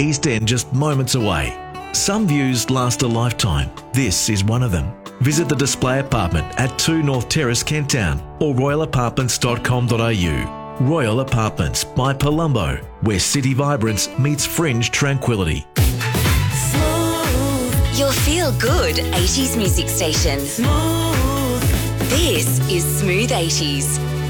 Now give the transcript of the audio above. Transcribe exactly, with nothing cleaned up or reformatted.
East End just moments away. Some views last a lifetime. This is one of them. Visit the display apartment at two North Terrace, Kent Town, or royal apartments dot com dot a u. Royal Apartments by Palumbo, where city vibrance meets fringe tranquility. Smooth. Your feel-good eighties music station. Smooth. This is Smooth eighties.